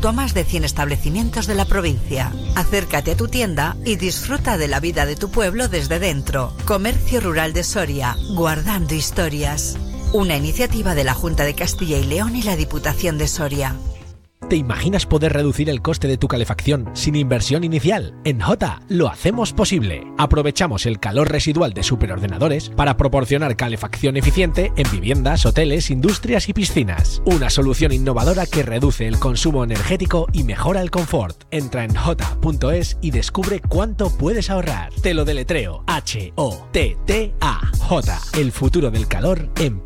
junto a más de 100 establecimientos de la provincia. Acércate a tu tienda y disfruta de la vida de tu pueblo desde dentro. Comercio Rural de Soria, guardando historias. Una iniciativa de la Junta de Castilla y León y la Diputación de Soria. ¿Te imaginas poder reducir el coste de tu calefacción sin inversión inicial? En Jota lo hacemos posible. Aprovechamos el calor residual de superordenadores para proporcionar calefacción eficiente en viviendas, hoteles, industrias y piscinas. Una solución innovadora que reduce el consumo energético y mejora el confort. Entra en jota.es y descubre cuánto puedes ahorrar. Te lo deletreo: HOTTA. Jota, el futuro del calor en